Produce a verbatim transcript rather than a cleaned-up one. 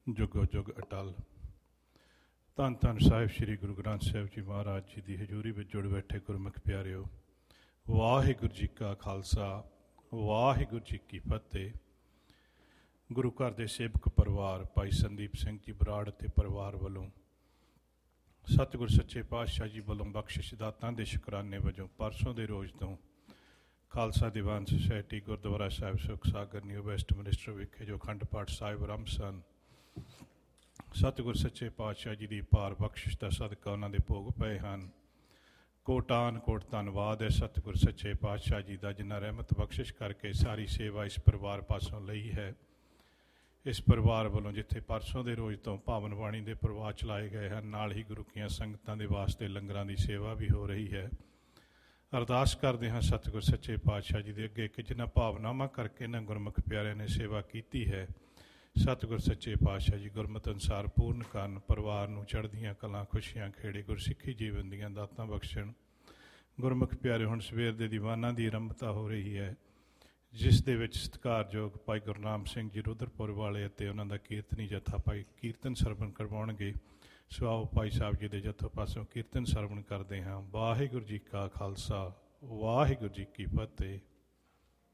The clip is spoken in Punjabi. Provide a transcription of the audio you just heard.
ਜੁਗੋ ਜੁਗ ਅਟਲ। ਧੰਨ ਧੰਨ ਸਾਹਿਬ ਸ੍ਰੀ ਗੁਰੂ ਗ੍ਰੰਥ ਸਾਹਿਬ ਜੀ ਮਹਾਰਾਜ ਜੀ ਦੀ ਹਜ਼ੂਰੀ ਵਿੱਚ ਜੁੜ ਬੈਠੇ ਗੁਰਮੁਖ ਪਿਆਰਿਓ, ਵਾਹਿਗੁਰੂ ਜੀ ਕਾ ਖਾਲਸਾ, ਵਾਹਿਗੁਰੂ ਜੀ ਕੀ ਫਤਿਹ। ਗੁਰੂ ਘਰ ਦੇ ਸੇਵਕ ਪਰਿਵਾਰ ਭਾਈ ਸੰਦੀਪ ਸਿੰਘ ਜੀ ਬਰਾੜ ਅਤੇ ਪਰਿਵਾਰ ਵੱਲੋਂ ਸਤਿਗੁਰ ਸੱਚੇ ਪਾਤਸ਼ਾਹ ਜੀ ਵੱਲੋਂ ਬਖਸ਼ਿਸ਼ ਦਾਤਾਂ ਦੇ ਸ਼ੁਕਰਾਨੇ ਵਜੋਂ ਪਰਸੋਂ ਦੇ ਰੋਜ਼ ਤੋਂ ਖਾਲਸਾ ਦੀਵਾਨ ਸੁਸਾਇਟੀ ਗੁਰਦੁਆਰਾ ਸਾਹਿਬ ਸੁਖ ਸਾਗਰ ਨਿਊ ਵੈਸਟ ਮਿਨਿਸਟਰ ਵਿਖੇ ਜੋ ਅਖੰਡ ਪਾਠ ਸਾਹਿਬ ਆਰੰਭ ਸਨ, ਸਤਿਗੁਰ ਸੱਚੇ ਪਾਤਸ਼ਾਹ ਜੀ ਦੀ ਪਾਰ ਬਖਸ਼ਿਸ਼ ਦਾ ਸਦਕਾ ਉਹਨਾਂ ਦੇ ਭੋਗ ਪਏ ਹਨ। ਕੋਟਾਨ ਕੋਟ ਧੰਨਵਾਦ ਹੈ ਸਤਿਗੁਰ ਸੱਚੇ ਪਾਤਸ਼ਾਹ ਜੀ ਦਾ, ਜਿਨ੍ਹਾਂ ਰਹਿਮਤ ਬਖਸ਼ਿਸ਼ ਕਰਕੇ ਸਾਰੀ ਸੇਵਾ ਇਸ ਪਰਿਵਾਰ ਪਾਸੋਂ ਲਈ ਹੈ। ਇਸ ਪਰਿਵਾਰ ਵੱਲੋਂ ਜਿੱਥੇ ਪਰਸੋਂ ਦੇ ਰੋਜ਼ ਤੋਂ ਪਾਵਨ ਬਾਣੀ ਦੇ ਪ੍ਰਵਾਹ ਚਲਾਏ ਗਏ ਹਨ, ਨਾਲ ਹੀ ਗੁਰੂ ਕੀਆਂ ਸੰਗਤਾਂ ਦੇ ਵਾਸਤੇ ਲੰਗਰਾਂ ਦੀ ਸੇਵਾ ਵੀ ਹੋ ਰਹੀ ਹੈ। ਅਰਦਾਸ ਕਰਦੇ ਹਾਂ ਸਤਿਗੁਰ ਸੱਚੇ ਪਾਤਸ਼ਾਹ ਜੀ ਦੇ ਅੱਗੇ ਕਿ ਜਿਨ੍ਹਾਂ ਭਾਵਨਾਵਾਂ ਕਰਕੇ ਇਹਨਾਂ ਗੁਰਮੁਖ ਪਿਆਰਿਆਂ ਨੇ ਸੇਵਾ ਕੀਤੀ ਹੈ, ਸਤਿਗੁਰ ਸੱਚੇ ਪਾਤਸ਼ਾਹ ਜੀ ਗੁਰਮਤਿ ਅਨੁਸਾਰ ਪੂਰਨ ਕਰਨ, ਪਰਿਵਾਰ ਨੂੰ ਚੜ੍ਹਦੀਆਂ ਕਲਾਂ, ਖੁਸ਼ੀਆਂ, ਖੇੜੇ, ਗੁਰਸਿੱਖੀ ਜੀਵਨ ਦੀਆਂ ਦਾਤਾਂ ਬਖਸ਼ਣ। ਗੁਰਮੁਖ ਪਿਆਰੇ, ਹੁਣ ਸਵੇਰ ਦੇ ਦੀਵਾਨਾਂ ਦੀ ਆਰੰਭਤਾ ਹੋ ਰਹੀ ਹੈ, ਜਿਸ ਦੇ ਵਿੱਚ ਸਤਿਕਾਰਯੋਗ ਭਾਈ ਗੁਰਨਾਮ ਸਿੰਘ ਜੀ ਰੁਦਰਪੁਰ ਵਾਲੇ ਅਤੇ ਉਹਨਾਂ ਦਾ ਕੀਰਤਨੀ ਜਥਾ ਭਾਈ ਕੀਰਤਨ ਸਰਵਣ ਕਰਵਾਉਣਗੇ। ਸੋ ਆਓ ਭਾਈ ਸਾਹਿਬ ਜੀ ਦੇ ਜਥੋਂ ਪਾਸੋਂ ਕੀਰਤਨ ਸਰਵਣ ਕਰਦੇ ਹਾਂ। ਵਾਹਿਗੁਰੂ ਜੀ ਕਾ ਖਾਲਸਾ, ਵਾਹਿਗੁਰੂ ਜੀ ਕੀ ਫਤਿਹ।